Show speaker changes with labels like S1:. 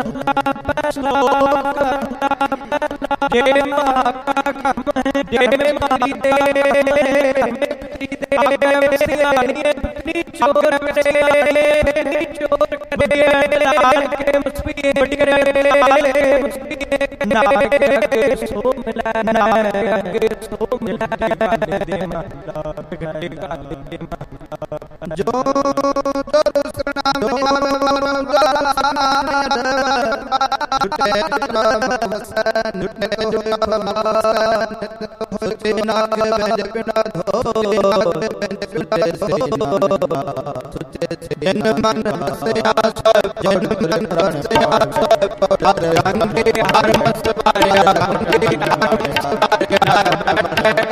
S1: ਜੇ ਮਹਾਕਮ ਜੇ ਮਾਰੀ ਦੇ ਸਿਆਣੀਏ ਨੀ ਚੋਰ ਕਰੇ ਚੋਰ ਕਰੇ ਲਾਲ ਕੇ ਮੁਸਪੀਏ ਬਟਕਰੇ ਲਾਲ ਕੇ ਮੁਸਪੀਏ ਨਾ ਕੇ ਸੋ ਮਿਲਾ ਨਾ ਕੇ ਸੋ ਮਿਲਾ ਦੇ ਮਾਤਾ ਬਿਗੜੇ ਕਾਲ ਦੇ ਮਾਤਾ
S2: ਜੋ ਦਰਸਨਾ ਟੁੱਟੇ ਵਸਨ ਟੁੱਟੇ ਹੋਤੇ ਨਾ ਕੇ ਜਪਨਾ ਧੋ ਸੁੱਚੇ ਜਨ ਮਨ ਹਸਿਆ ਸਭ ਜਨ ਮਨ ਹਸਿਆ ਸਭ ਰੰਗੇ ਹਰ ਮਸ ਪਾਰਿਆ ਰੰਗੇ